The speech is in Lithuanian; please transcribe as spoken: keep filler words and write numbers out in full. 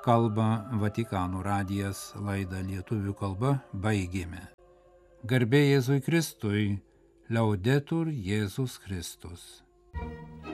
kalba Vatikano radijas, laidą lietuvių kalba baigėme. Garbė Jėzui Kristui, Liaudetur Jėzus Kristus.